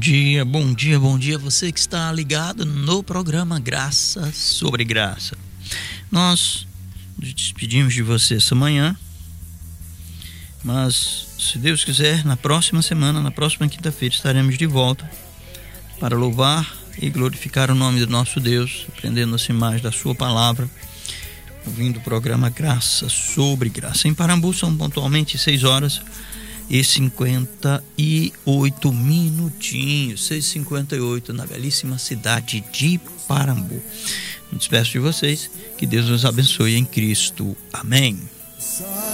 dia, bom dia, bom dia. Você que está ligado no programa Graça sobre Graça. Nós nos despedimos de você essa manhã, mas se Deus quiser, na próxima semana, na próxima quinta-feira, estaremos de volta para louvar e glorificar o nome do nosso Deus, aprendendo assim mais da sua palavra, ouvindo o programa Graça sobre Graça. Em Parambu são pontualmente 6h58 minutinhos, 6h58, na belíssima cidade de Parambu. Me despeço de vocês, que Deus nos abençoe em Cristo. Amém.